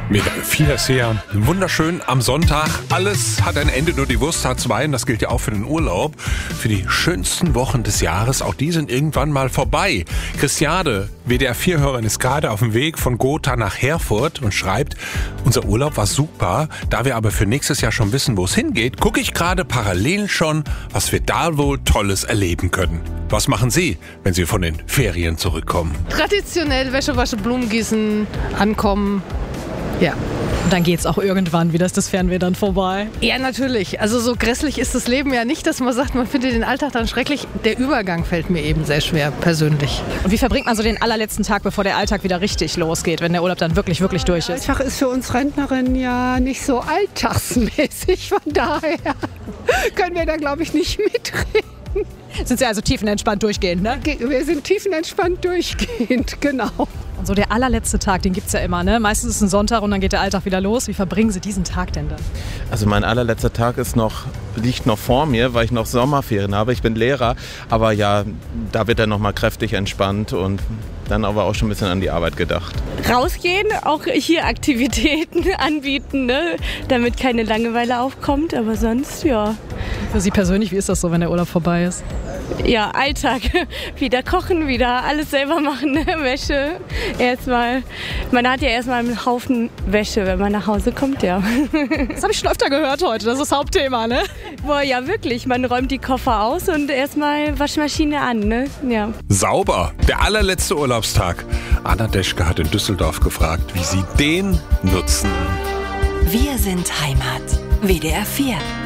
Mit Fias her. Wunderschön am Sonntag. Alles hat ein Ende, nur die Wurst hat zwei. Und das gilt ja auch für den Urlaub. Für die schönsten Wochen des Jahres. Auch die sind irgendwann mal vorbei. Christiane, WDR4-Hörerin, ist gerade auf dem Weg von Gotha nach Herford und schreibt, unser Urlaub war super. Da wir aber für nächstes Jahr schon wissen, wo es hingeht, gucke ich gerade parallel schon, was wir da wohl Tolles erleben können. Was machen Sie, wenn Sie von den Ferien zurückkommen? Traditionell Wäsche waschen, Blumen gießen, ankommen. Ja. Und dann geht's auch irgendwann wieder, ist das Fernweh dann vorbei? Ja, natürlich. Also so grässlich ist das Leben ja nicht, dass man sagt, man findet den Alltag dann schrecklich. Der Übergang fällt mir eben sehr schwer, persönlich. Und wie verbringt man so den allerletzten Tag, bevor der Alltag wieder richtig losgeht, wenn der Urlaub dann wirklich durch ist? Alltag ist für uns Rentnerinnen ja nicht so alltagsmäßig. Von daher können wir da, glaube ich, nicht mitreden. Sind Sie also tiefenentspannt durchgehend, ne? Wir sind tiefenentspannt durchgehend, genau. Und so der allerletzte Tag, den gibt's ja immer, ne? Meistens ist es ein Sonntag und dann geht der Alltag wieder los. Wie verbringen Sie diesen Tag denn dann? Also mein allerletzter Tag liegt noch vor mir, weil ich noch Sommerferien habe. Ich bin Lehrer, aber ja, da wird er noch mal kräftig entspannt und dann aber auch schon ein bisschen an die Arbeit gedacht. Rausgehen, auch hier Aktivitäten anbieten, ne? Damit keine Langeweile aufkommt, aber sonst, ja. Für Sie persönlich, wie ist das so, wenn der Urlaub vorbei ist? Ja, Alltag. Wieder kochen, wieder alles selber machen, ne? Wäsche. Man hat ja erstmal einen Haufen Wäsche, wenn man nach Hause kommt, ja. Das habe ich schon öfter gehört heute, das ist das Hauptthema, ne? Boah, ja wirklich, man räumt die Koffer aus und erstmal Waschmaschine an, ne? Ja. Sauber, der allerletzte Urlaubstag. Anna Deschke hat in Düsseldorf gefragt, wie sie den nutzen. Wir sind Heimat. WDR 4.